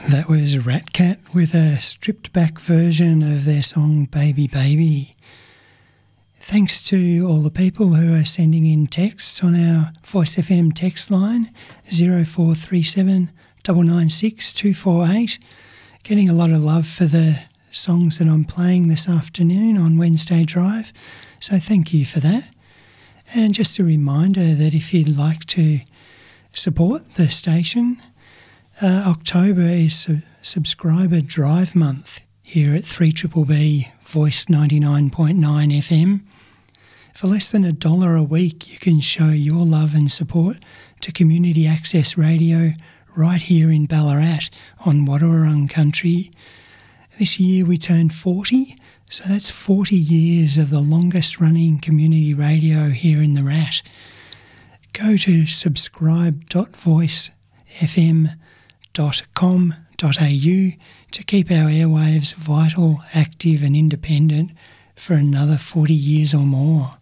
That was Rat Cat with a stripped back version of their song Baby Baby. Thanks to all the people who are sending in texts on our Voice FM text line 0437 996 248. Getting a lot of love for the songs that I'm playing this afternoon on Wednesday Drive, so thank you for that. And just a reminder that if you'd like to support the station, October is Subscriber Drive Month here at 3BBB Voice 99.9 FM. For less than $1 a week, you can show your love and support to Community Access Radio right here in Ballarat on Wadawurrung country. This year we turned 40, so that's 40 years of the longest running community radio here in the Rat. Go to subscribe.voicefm.com.au to keep our airwaves vital, active and independent for another 40 years or more.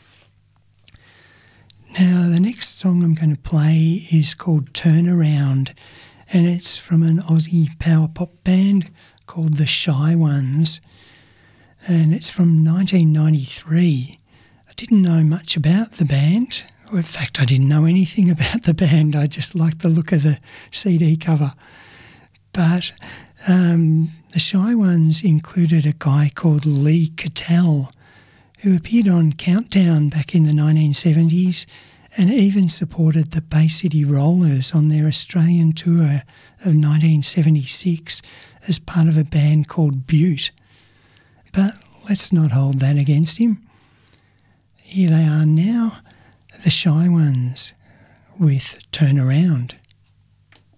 Now, the next song I'm going to play is called Turnaround, and it's from an Aussie power pop band called The Shy Ones, and it's from 1993. I didn't know much about the band. In fact, I didn't know anything about the band. I just liked the look of the CD cover. But the Shy Ones included a guy called Lee Cattell, who appeared on Countdown back in the 1970s and even supported the Bay City Rollers on their Australian tour of 1976 as part of a band called Butte. But let's not hold that against him. Here they are now, The Shy Ones with Turnaround.